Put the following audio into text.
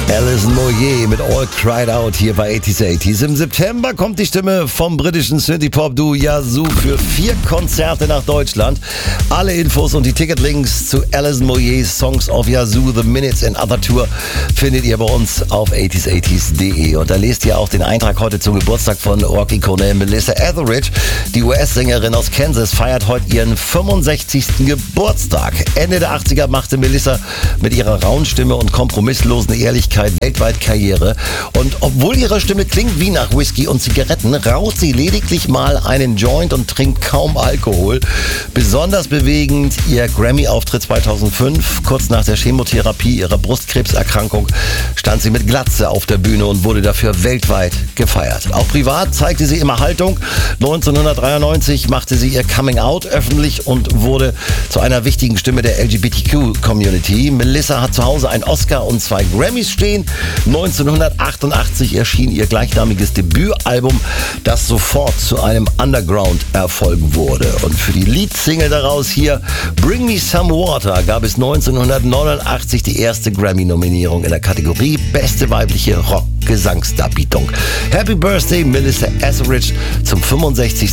Alison Moyet mit All Cried Out hier bei 80s. Im September kommt die Stimme vom britischen Synthie-Pop-Duo Yazoo für 4 Konzerte nach Deutschland. Alle Infos und die Ticketlinks zu Alison Moyets Songs of Yazoo, The Minutes and Other Tour findet ihr bei uns auf 80s.de. Und da lest ihr auch den Eintrag heute zum Geburtstag von Rock-Ikone Melissa Etheridge. Die US-Sängerin aus Kansas feiert heute ihren 65. Geburtstag. Ende der 80er machte Melissa mit ihrer rauen Stimme und kompromisslosen Ehrlichkeit weltweit Karriere. Und obwohl ihre Stimme klingt wie nach Whisky und Zigaretten, raucht sie lediglich mal einen Joint und trinkt kaum Alkohol. Besonders bewegend ihr Grammy-Auftritt 2005. Kurz nach der Chemotherapie ihrer Brustkrebserkrankung stand sie mit Glatze auf der Bühne und wurde dafür weltweit gefeiert. Auch privat zeigte sie immer Haltung. 1993 machte sie ihr Coming-out öffentlich und wurde zu einer wichtigen Stimme der LGBTQ-Community. Melissa hat zu Hause einen Oscar und 2 Grammys stehen. 1988 erschien ihr gleichnamiges Debütalbum, das sofort zu einem Underground-Erfolg wurde. Und für die Leadsingle daraus hier, Bring Me Some Water, gab es 1989 die erste Grammy-Nominierung in der Kategorie Beste weibliche Rock-Gesangsdarbietung. Happy Birthday, Melissa Etheridge, zum 65.